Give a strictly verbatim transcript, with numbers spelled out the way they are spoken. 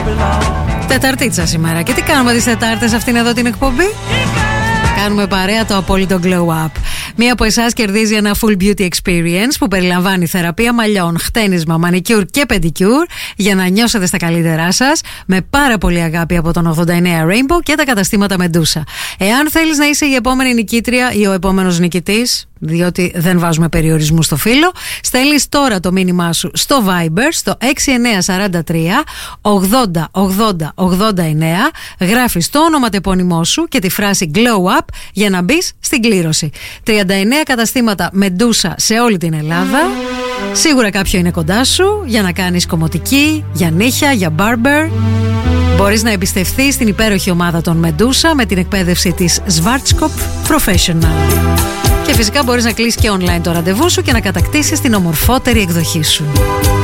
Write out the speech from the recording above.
Τεταρτίτσα σήμερα. Και τι κάνουμε τις Τετάρτες αυτήν εδώ την εκπομπή? Κάνουμε παρέα το απόλυτο glow up. Μία από εσάς κερδίζει ένα full beauty experience που περιλαμβάνει θεραπεία μαλλιών, χτένισμα, μανικιούρ και πεντικιούρ για να νιώσετε στα καλύτερά σας, με πάρα πολύ αγάπη από τον ογδόντα εννέα Rainbow και τα καταστήματα Medusa. Εάν θέλεις να είσαι η επόμενη νικήτρια ή ο επόμενος νικητής, διότι δεν βάζουμε περιορισμού στο φύλλο, στέλνεις τώρα το μήνυμά σου στο Viber στο έξι εννιά τέσσερα τρία ογδόντα ογδόντα ογδόντα εννέα, γράφεις το όνομα τεπώνυμό σου και τη φράση glow up για να μπεις στην κλήρωση. τριάντα εννέα καταστήματα Medusa σε όλη την Ελλάδα. Σίγουρα κάποιο είναι κοντά σου για να κάνεις κομμωτική, για νύχια, για barber. Μπορείς να εμπιστευθείς την υπέροχη ομάδα των Medusa με την εκπαίδευση της Schwarzkopf Professional. Και φυσικά μπορείς να κλείσεις και online το ραντεβού σου και να κατακτήσεις την ομορφότερη εκδοχή σου.